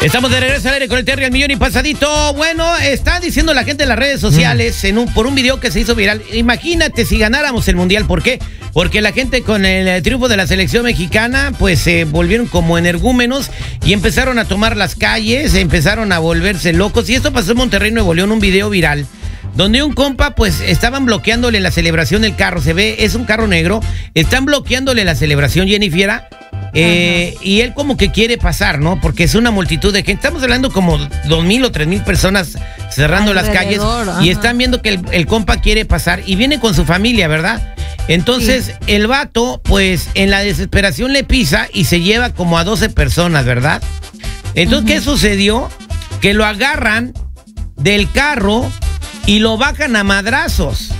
Estamos de regreso al aire con el Terry al millón y pasadito. Bueno, está diciendo la gente en las redes sociales por un video que se hizo viral. Imagínate si ganáramos el mundial. ¿Por qué? Porque la gente con el triunfo de la selección mexicana pues se volvieron como energúmenos y empezaron a tomar las calles, empezaron a volverse locos. Y esto pasó en Monterrey, Nuevo León, un video viral donde un compa pues estaban bloqueándole la celebración del carro. Se ve, es un carro negro, están bloqueándole la celebración, Jennifer. Y él como que quiere pasar, ¿no? Porque es una multitud de gente. Estamos hablando como 2,000 o 3,000 personas cerrando las calles. Y están viendo que el compa quiere pasar y viene con su familia, ¿verdad? Entonces el vato pues en la desesperación le pisa y se lleva como a 12 personas, ¿verdad? Entonces, ¿qué sucedió? Que lo agarran del carro y lo bajan a madrazos.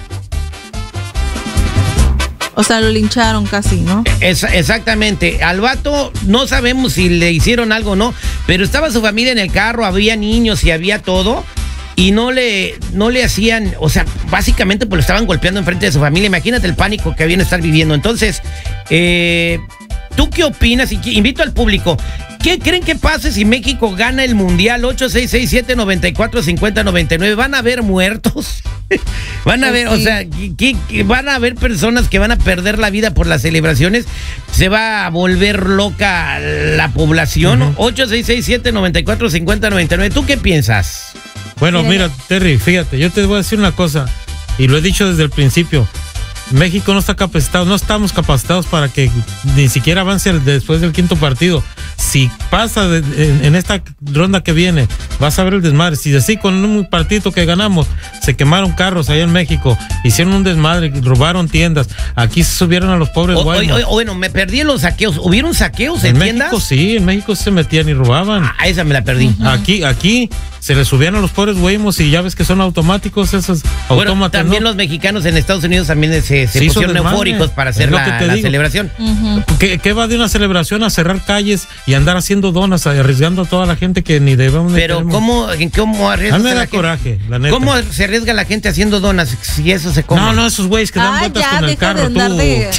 O sea, lo lincharon casi, ¿no? Exactamente. Al vato no sabemos si le hicieron algo o no, pero estaba su familia en el carro, había niños y había todo, y no le hacían, o sea, básicamente pues lo estaban golpeando enfrente de su familia. Imagínate el pánico que habían estar viviendo. Entonces, ¿tú qué opinas? Y invito al público. ¿Qué creen que pase si México gana el mundial? 866-794-5099. ¿Van a haber muertos? Van a ver, o sea, van a haber personas que van a perder la vida por las celebraciones. Se va a volver loca la población. 866-794-5099. ¿Tú qué piensas? Bueno, mira, Terry, fíjate, yo te voy a decir una cosa, y lo he dicho desde el principio. México no está capacitado, no estamos capacitados para que ni siquiera avance después del quinto partido. Si pasa en esta ronda que viene, vas a ver el desmadre. Si así con un partido que ganamos, se quemaron carros allá en México, hicieron un desmadre, robaron tiendas, aquí se subieron a los pobres guaynos. Bueno, me perdí en los saqueos. ¿Hubieron saqueos en tiendas? México sí, en México se metían y robaban. Esa me la perdí. Aquí se les subían a los pobres güeyos y ya ves que son automáticos esos autómatas. También ¿no? Los mexicanos en Estados Unidos también se pusieron eufóricos para hacer la celebración. ¿Qué va de una celebración a cerrar calles y andar haciendo donas, arriesgando a toda la gente que ni debemos? Pero ¿cómo arriesga la gente? Coraje, la neta. ¿Cómo se arriesga la gente haciendo donas si eso se come? No, esos güeyes que dan vueltas con el carro, tú.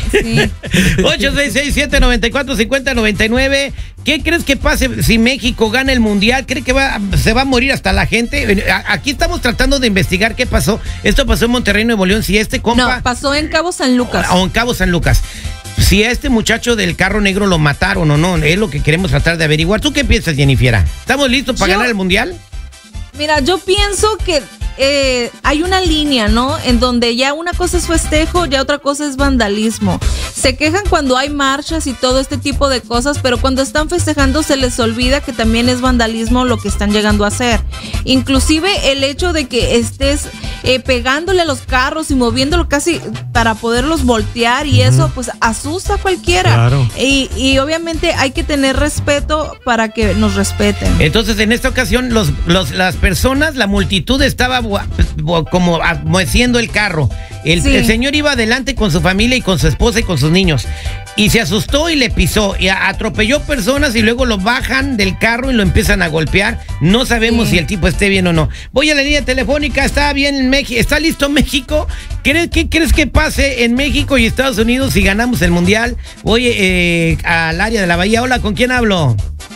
866-794-5099. ¿Qué crees que pase si México gana el mundial? ¿Cree que se va a morir hasta la gente? Aquí estamos tratando de investigar qué pasó. Esto pasó en Monterrey, Nuevo León. Si este compa... No, pasó en Cabo San Lucas. O en Cabo San Lucas. Si a este muchacho del carro negro lo mataron o no, es lo que queremos tratar de averiguar. ¿Tú qué piensas, Jennifer? ¿Estamos listos para ganar el mundial? Mira, yo pienso que hay una línea, ¿no? En donde ya una cosa es festejo, ya otra cosa es vandalismo. Se quejan cuando hay marchas y todo este tipo de cosas, pero cuando están festejando se les olvida que también es vandalismo lo que están llegando a hacer. Inclusive el hecho de que estés pegándole a los carros y moviéndolo casi para poderlos voltear y eso pues asusta a cualquiera. Claro. Y obviamente hay que tener respeto para que nos respeten. Entonces en esta ocasión las personas, la multitud estaba como meciendo el carro. El señor iba adelante con su familia y con su esposa y con sus niños. Y se asustó y le pisó. Y atropelló personas y luego lo bajan del carro y lo empiezan a golpear. No sabemos si el tipo esté bien o no. Voy a la línea telefónica. ¿Está bien México? ¿Está listo México? ¿Qué crees que pase en México y Estados Unidos si ganamos el mundial? Voy al área de la Bahía. Hola, ¿con quién hablo?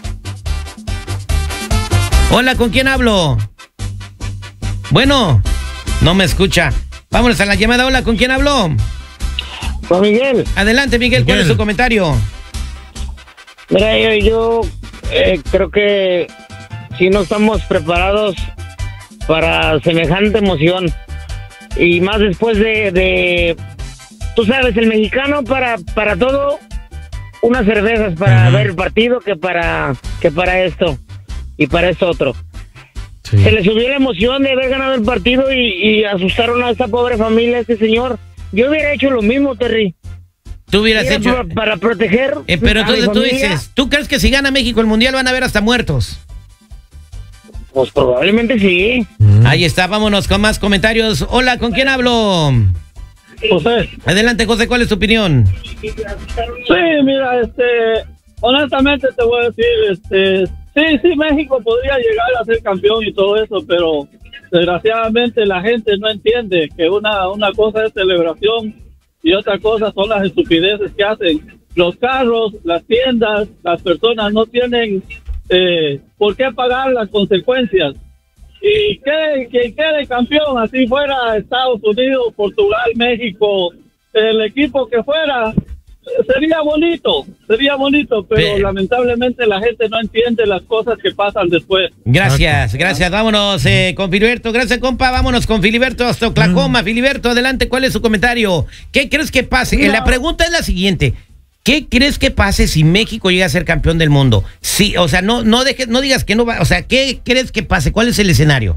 Hola, ¿con quién hablo? Bueno, no me escucha. Vámonos a la llamada. Hola, ¿con quién habló? Con Miguel. Adelante, Miguel. ¿Cuál es su comentario? Mira, yo creo que si no estamos preparados para semejante emoción. Y más después de tú sabes, el mexicano para todo, unas cervezas para ver el partido que para esto y para esto otro. Sí. Se le subió la emoción de haber ganado el partido y asustaron a esta pobre familia, a este señor. Yo hubiera hecho lo mismo, Terry. Tú hubieras hecho... Para proteger pero entonces tú dices, ¿tú crees que si gana México el mundial van a haber hasta muertos? Pues probablemente sí. Ahí está, vámonos con más comentarios. Hola, ¿con quién hablo? José. Adelante, José, ¿cuál es tu opinión? Sí, mira, honestamente te voy a decir, sí, México podría llegar a ser campeón y todo eso, pero desgraciadamente la gente no entiende que una cosa es celebración y otra cosa son las estupideces que hacen. Los carros, las tiendas, las personas no tienen ¿por qué pagar las consecuencias? Y que quede campeón, así fuera Estados Unidos, Portugal, México, el equipo que fuera, sería bonito, pero lamentablemente la gente no entiende las cosas que pasan después. Gracias. Vámonos con Filiberto. Gracias, compa. Vámonos con Filiberto hasta Oklahoma. Filiberto, adelante, ¿cuál es su comentario? ¿Qué crees que pase? Mira, la pregunta es la siguiente. ¿Qué crees que pase si México llega a ser campeón del mundo? Sí, o sea, no digas que no va, o sea, ¿qué crees que pase? ¿Cuál es el escenario?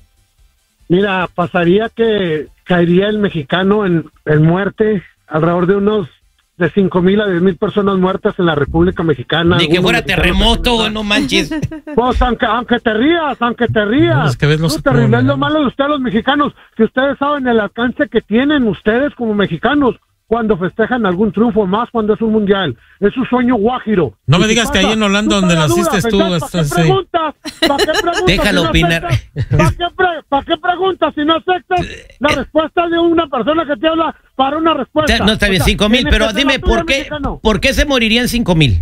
Mira, pasaría que caería el mexicano en muerte, alrededor de unos de 5,000 a 10,000 personas muertas en la República Mexicana. Ni que fuera terremoto, no manches. Pues aunque te rías. No, es que ves los terrible, es lo malo de ustedes los mexicanos, que ustedes saben el alcance que tienen ustedes como mexicanos cuando festejan algún triunfo, más cuando es un mundial. Es su sueño guajiro. No me digas que ahí en Holanda donde naciste tú. ¿Para qué preguntas? Déjalo opinar. ¿Para qué preguntas si no aceptas la respuesta de una persona que te habla para una respuesta? No, está bien, 5,000, pero dime, ¿por qué se morirían 5,000?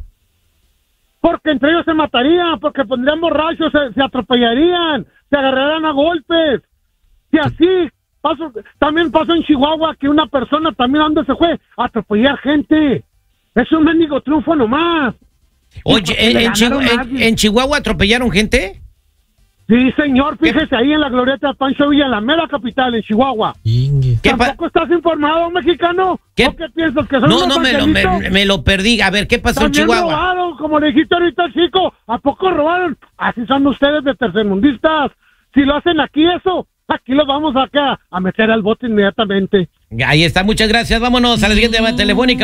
Porque entre ellos se matarían, porque pondrían borrachos, se atropellarían, se agarrarían a golpes. Y así... también pasó en Chihuahua que una persona también donde se fue a atropellar gente. Es un mendigo triunfo nomás. Oye, ¿en Chihuahua atropellaron gente? Sí, señor, fíjese ahí en la glorieta de Pancho Villa, en la mera capital, en Chihuahua. ¿Tampoco estás informado, mexicano? ¿Qué? ¿O qué piensas? ¿Que son No, me lo perdí. A ver, ¿qué pasó en Chihuahua? Robaron, como le dijiste ahorita al chico. ¿A poco robaron? Así son ustedes de tercermundistas. Si lo hacen aquí eso, aquí los vamos acá a meter al bote inmediatamente. Ahí está, muchas gracias. Vámonos a la siguiente llamada telefónica,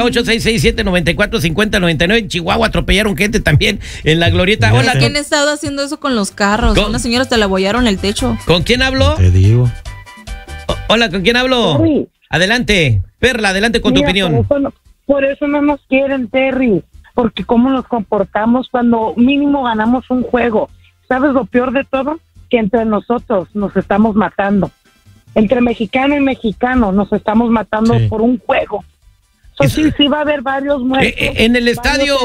8667-945099. En Chihuahua atropellaron gente también en la glorieta. Hola, ¿quién ha estado haciendo eso con los carros? Una señora hasta le abollaron el techo. ¿Con quién hablo? Te digo. Hola, ¿con quién hablo? Terry. Adelante, Perla, adelante con tu opinión. Por eso no nos quieren, Terry, porque cómo nos comportamos cuando mínimo ganamos un juego. ¿Sabes lo peor de todo? Que entre nosotros nos estamos matando. Entre mexicano y mexicano nos estamos matando por un juego. Sí va a haber varios muertos. En el estadio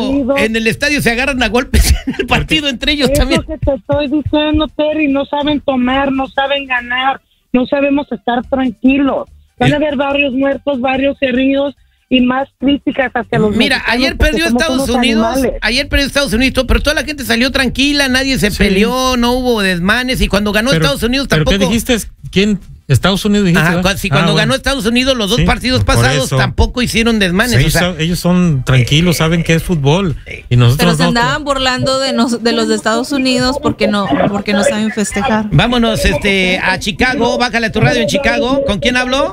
se agarran a golpes en el partido entre ellos también. Es lo que te estoy diciendo, Terry, no saben tomar, no saben ganar, no sabemos estar tranquilos. Van a haber varios muertos, varios heridos y más críticas hacia los Mira, ayer perdió Estados Unidos, pero toda la gente salió tranquila, nadie se peleó, no hubo desmanes, y cuando ganó Estados Unidos tampoco. ¿Pero qué dijiste? ¿Quién? Estados Unidos dijiste. Cuando ganó Estados Unidos los dos partidos pasados tampoco hicieron desmanes. Sí, ellos son tranquilos, saben que es fútbol. Y nosotros pero se andaban burlando de los de Estados Unidos porque no saben festejar. Vámonos a Chicago, bájale a tu radio en Chicago. ¿Con quién hablo?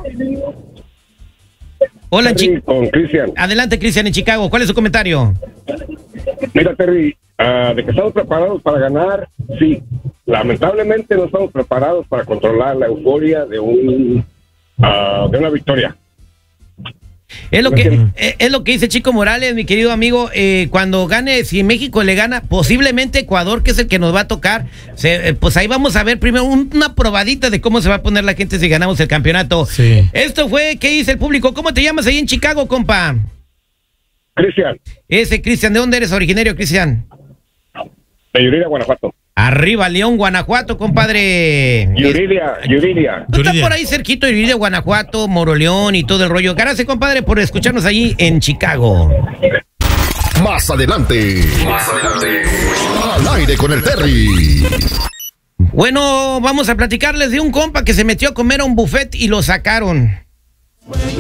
Hola, con Cristian. Adelante, Cristian, en Chicago. ¿Cuál es su comentario? Mira, Terry, de que estamos preparados para ganar, sí. Lamentablemente no estamos preparados para controlar la euforia de una victoria. Es lo que dice Chico Morales, mi querido amigo. Cuando gane, si México le gana, posiblemente Ecuador, que es el que nos va a tocar, pues ahí vamos a ver primero una probadita de cómo se va a poner la gente si ganamos el campeonato. Sí. Esto fue, ¿qué dice el público? ¿Cómo te llamas ahí en Chicago, compa? Cristian. Cristian, ¿de dónde eres originario, Cristian? De Yuriria, Guanajuato. Arriba, León, Guanajuato, compadre. Yuriria. Tú estás por ahí cerquito de Yuriria, Guanajuato, Moroleón y todo el rollo. Gracias, compadre, por escucharnos allí en Chicago. Más adelante. Al aire con el Terry. Bueno, vamos a platicarles de un compa que se metió a comer a un buffet y lo sacaron.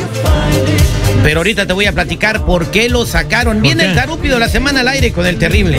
Pero ahorita te voy a platicar por qué lo sacaron. Viene el Tarúpido, la semana al aire con el terrible.